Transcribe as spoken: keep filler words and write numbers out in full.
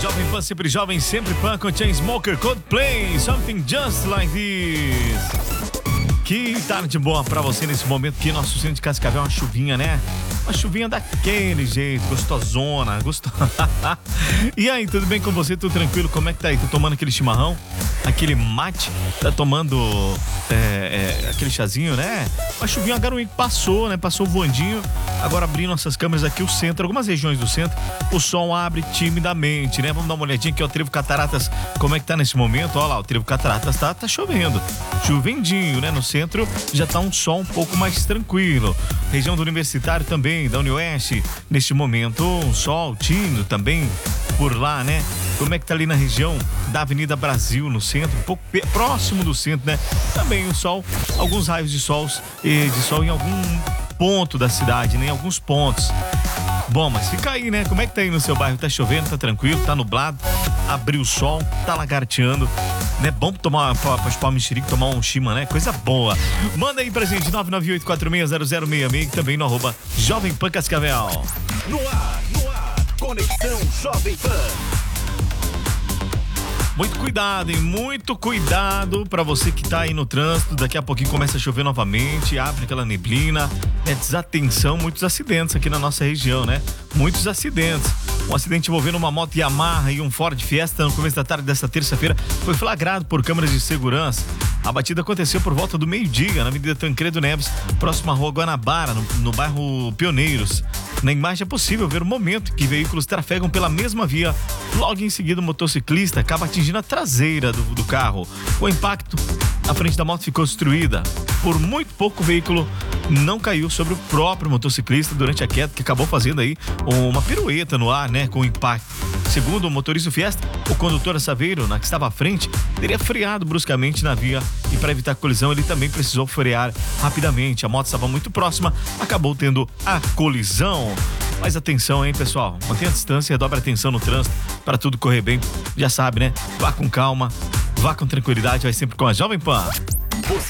Jovem Pan, sempre jovem, sempre Pan, com Chainsmokers, Coldplay, Something Just Like This. Que tarde boa pra você nesse momento que nosso centro de Cascavel é uma chuvinha, né? Uma chuvinha daquele jeito, gostosona, gostosa. E aí, tudo bem com você? Tudo tranquilo? Como é que tá aí? Tá tomando aquele chimarrão? Aquele mate? Tá tomando é, é, aquele chazinho, né? Uma chuvinha, uma garoinha que passou, né? Passou voandinho. Agora abrindo nossas câmeras aqui, o centro, algumas regiões do centro, o sol abre timidamente, né? Vamos dar uma olhadinha aqui, ó, o Trevo Cataratas, como é que tá nesse momento? Ó lá, o Trevo Cataratas tá, tá chovendo. Chovendinho, né? No centro já tá um sol um pouco mais tranquilo. Região do Universitário também, da Unioeste, neste momento, um sol tímido também por lá, né? Como é que tá ali na região da Avenida Brasil, no centro, um pouco próximo do centro, né? Também o sol, alguns raios de sol, de sol em algum ponto da cidade, né? Em alguns pontos. Bom, mas fica aí, né? Como é que tá aí no seu bairro? Tá chovendo, tá tranquilo, tá nublado, abriu o sol, tá lagarteando, né? Bom tomar, pra chupar um mexerico, tomar um chima, né? Coisa boa. Manda aí pra gente, nove nove oito quatro seis zero zero seis seis, também no arroba Jovem Pan Cascavel. No ar, no ar, Conexão Jovem Pan. Muito cuidado, hein? Muito cuidado pra você que tá aí no trânsito. Daqui a pouquinho começa a chover novamente, abre aquela neblina. É desatenção, muitos acidentes aqui na nossa região, né? Muitos acidentes. Um acidente envolvendo uma moto Yamaha e um Ford Fiesta no começo da tarde desta terça-feira foi flagrado por câmeras de segurança. A batida aconteceu por volta do meio-dia, na Avenida Tancredo Neves, próxima à Rua Guanabara, no, no bairro Pioneiros. Na imagem é possível ver o momento que veículos trafegam pela mesma via. Logo em seguida, o motociclista acaba atingindo a traseira do, do carro. O impacto, a frente da moto ficou destruída. Por muito pouco, o veículo não caiu sobre o próprio motociclista durante a queda, que acabou fazendo aí uma pirueta no ar, né, com o impacto. Segundo o motorista do Fiesta, o condutor Saveiro, na que estava à frente, teria freado bruscamente na via e para evitar a colisão ele também precisou frear rapidamente. A moto estava muito próxima, acabou tendo a colisão. Mas atenção, hein, pessoal? Mantenha a distância e redobre a atenção no trânsito para tudo correr bem. Já sabe, né? Vá com calma, vá com tranquilidade, vai sempre com a Jovem Pan.